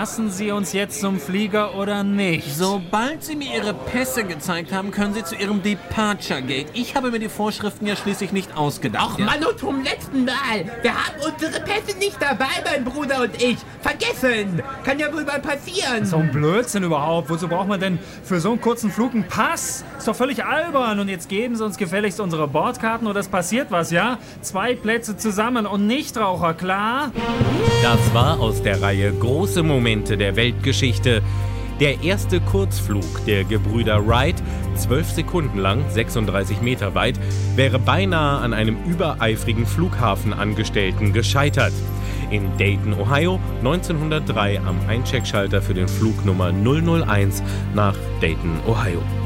lassen Sie uns jetzt zum Flieger oder nicht? Sobald Sie mir Ihre Pässe gezeigt haben, können Sie zu Ihrem Departure Gate. Ich habe mir die Vorschriften ja schließlich nicht ausgedacht. Ach Mann, und zum letzten Mal. Wir haben unsere Pässe nicht dabei, mein Bruder und ich. Vergessen. Kann ja wohl mal passieren. So ein Blödsinn überhaupt. Wozu braucht man denn für so einen kurzen Flug einen Pass? Ist doch völlig albern. Und jetzt geben Sie uns gefälligst unsere Bordkarten oder es passiert was, ja? 2 Plätze zusammen und Nichtraucher, klar? Das war aus der Reihe Große Momente der Weltgeschichte. Der erste Kurzflug der Gebrüder Wright, 12 Sekunden lang, 36 Meter weit, wäre beinahe an einem übereifrigen Flughafenangestellten gescheitert. In Dayton, Ohio, 1903 am Eincheckschalter für den Flug Nummer 001 nach Dayton, Ohio.